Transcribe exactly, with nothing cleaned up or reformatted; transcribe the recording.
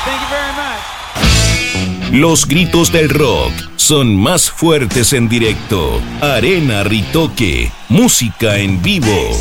Thank you very much. Los gritos del rock son más fuertes en directo. Arena Ritoque, música en vivo.